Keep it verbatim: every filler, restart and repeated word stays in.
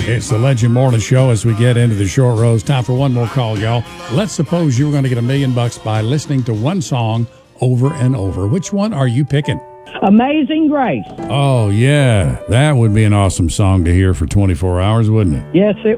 It's the Legend Morning Show as we get into the short rows. Time for one more call, y'all. Let's suppose you were going to get a million bucks by listening to one song over and over. Which one are you picking? Amazing Grace. Oh, yeah. That would be an awesome song to hear for twenty-four hours, wouldn't it? Yes, it